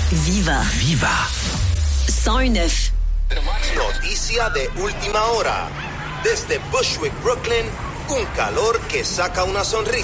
Viva. Viva. 101.9. Noticia de última hora. Desde Bushwick, Brooklyn, un calor que saca una sonrisa.